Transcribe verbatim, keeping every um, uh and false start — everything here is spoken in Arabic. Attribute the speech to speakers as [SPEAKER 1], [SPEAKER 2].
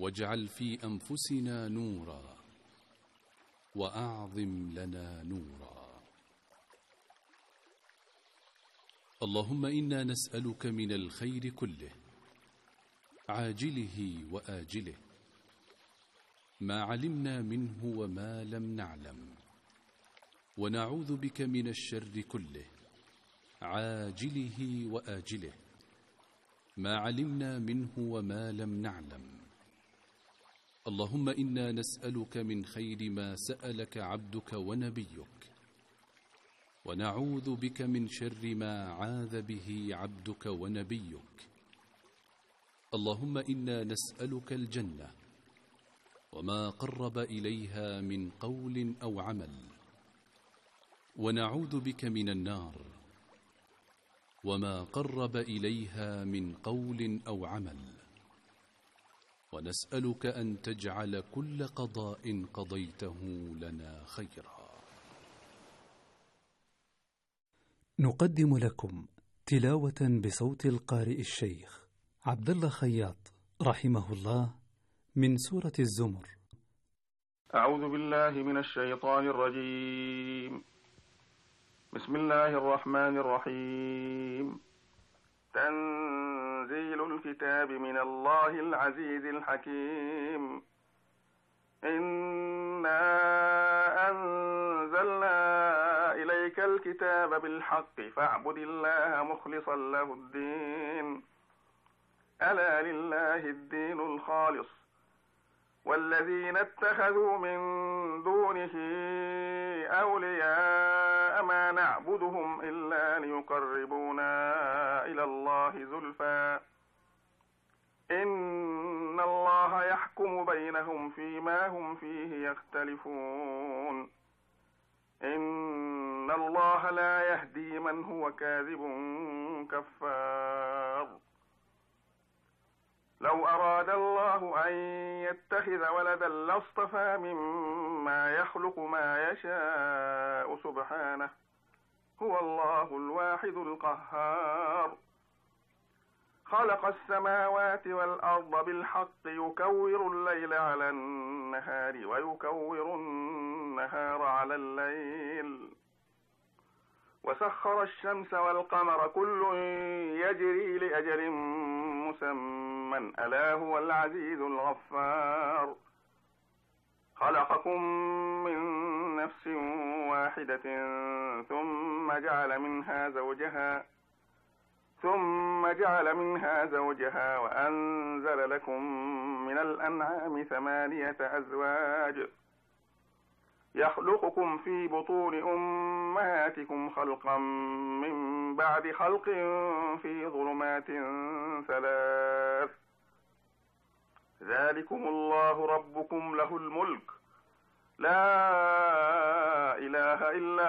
[SPEAKER 1] واجعل في أنفسنا نورا وأعظم لنا نورا. اللهم إنا نسألك من الخير كله عاجله وآجله ما علمنا منه وما لم نعلم، ونعوذ بك من الشر كله عاجله وآجله ما علمنا منه وما لم نعلم. اللهم إنا نسألك من خير ما سألك عبدك ونبيك، ونعوذ بك من شر ما عاذ به عبدك ونبيك. اللهم إنا نسألك الجنة وما قرب إليها من قول أو عمل، ونعوذ بك من النار وما قرب إليها من قول أو عمل، ونسألك أن تجعل كل قضاء قضيته لنا خيرا.
[SPEAKER 2] نقدم لكم تلاوة بصوت القارئ الشيخ عبد الله خياط رحمه الله من سورة الزمر.
[SPEAKER 3] أعوذ بالله من الشيطان الرجيم. بسم الله الرحمن الرحيم. تنزيل الكتاب من الله العزيز الحكيم. إنا أنزلنا إليك الكتاب بالحق فاعبد الله مخلصا له الدين. ألا لله الدين الخالص والذين اتخذوا من دونه أولياء ما نعبدهم إلا ليقربونا إلى الله زلفى إن الله يحكم بينهم فيما هم فيه يختلفون. إن الله لا يهدي من هو كاذب كفار. لو أراد الله أن يتخذ ولدا لاصطفى مما يخلق ما يشاء سبحانه هو الله الواحد القهار. خلق السماوات والأرض بالحق يكور الليل على النهار ويكور النهار على الليل وسخر الشمس والقمر كل يجري لأجل مسمى ألا هو العزيز الغفار. خلقكم من نفس واحدة ثم جعل منها زوجها ثم جعل منها زوجها وأنزل لكم من الأنعام ثمانية أزواج يخلقكم في بطون أمهاتكم خلقا من بعد خلق في ظلمات ثلاث ذلكم الله ربكم له الملك لا إله إلا